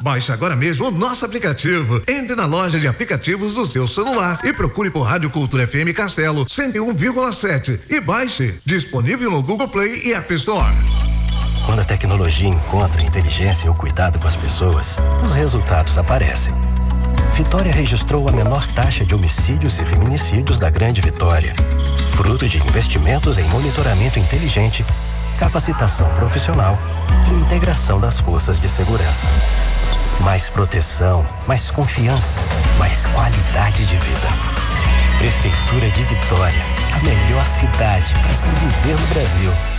Baixe agora mesmo o nosso aplicativo. Entre na loja de aplicativos do seu celular e procure por Rádio Cultura FM Castelo 101,7 e baixe. Disponível no Google Play e App Store. Quando a tecnologia encontra inteligência e o cuidado com as pessoas, os resultados aparecem. Vitória registrou a menor taxa de homicídios e feminicídios da Grande Vitória, fruto de investimentos em monitoramento inteligente, capacitação profissional e integração das forças de segurança. Mais proteção, mais confiança, mais qualidade de vida. Prefeitura de Vitória, a melhor cidade para se viver no Brasil.